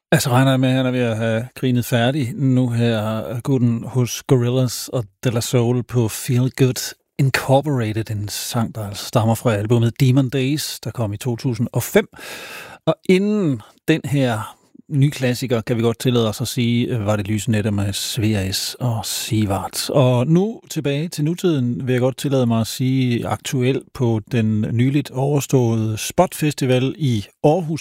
Altså regner jeg med, at han er ved at have grinet færdig. Nu her gutten hos Gorillaz og De La Soul på Feel Good Incorporated, en sang, der stammer fra albumet Demon Days, der kom i 2005. Og inden den her nye klassiker, kan vi godt tillade os at sige, var det Lysenetter med Sveris og Sivart. Og nu tilbage til nutiden vil jeg godt tillade mig at sige aktuelt på den nyligt overståede Spot Festival i Aarhus